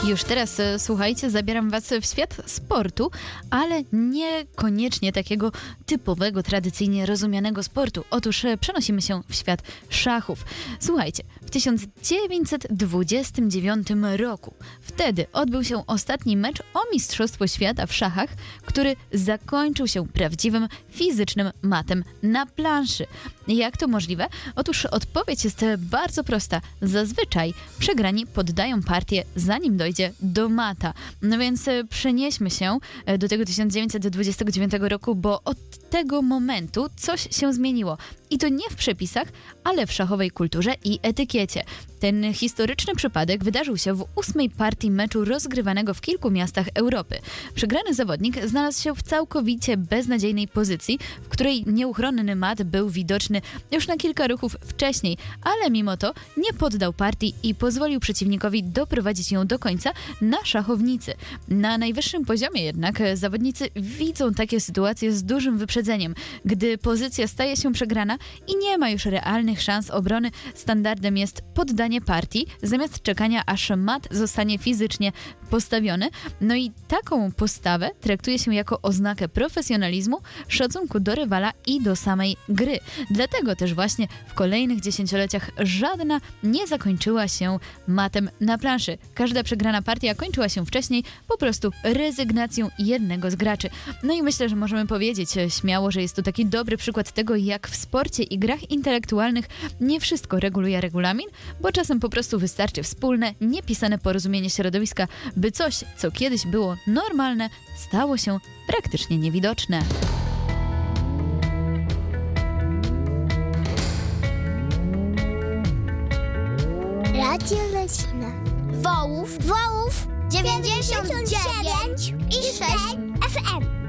Już teraz, słuchajcie, zabieram was w świat sportu, ale niekoniecznie takiego typowego, tradycyjnie rozumianego sportu. Otóż przenosimy się w świat szachów. Słuchajcie, w 1929 roku, wtedy odbył się ostatni mecz o Mistrzostwo Świata w szachach, który zakończył się prawdziwym fizycznym matem na planszy. Jak to możliwe? Otóż odpowiedź jest bardzo prosta. Zazwyczaj przegrani poddają partię, zanim dojdzie do mata. No więc przenieśmy się do tego 1929 roku, bo od tego momentu coś się zmieniło. I to nie w przepisach, ale w szachowej kulturze i etykiecie. Ten historyczny przypadek wydarzył się w 8. partii meczu rozgrywanego w kilku miastach Europy. Przegrany zawodnik znalazł się w całkowicie beznadziejnej pozycji, w której nieuchronny mat był widoczny już na kilka ruchów wcześniej, ale mimo to nie poddał partii i pozwolił przeciwnikowi doprowadzić ją do końca na szachownicy. Na najwyższym poziomie jednak zawodnicy widzą takie sytuacje z dużym wyprzedzeniem. Gdy pozycja staje się przegrana i nie ma już realnych szans obrony, standardem jest poddanie partii, zamiast czekania, aż mat zostanie fizycznie postawiony. No i taką postawę traktuje się jako oznakę profesjonalizmu, szacunku do rywala i do samej gry. Dlatego też właśnie w kolejnych dziesięcioleciach żadna nie zakończyła się matem na planszy. Każda przegrana partia kończyła się wcześniej po prostu rezygnacją jednego z graczy. No i myślę, że możemy powiedzieć śmiało, że jest to taki dobry przykład tego, jak w sporcie i grach intelektualnych nie wszystko reguluje regulamin, bo czasem po prostu wystarczy wspólne, niepisane porozumienie środowiska, by coś, co kiedyś było normalne, stało się praktycznie niewidoczne. Radio Lecina. Wołów 99 i 6 FM.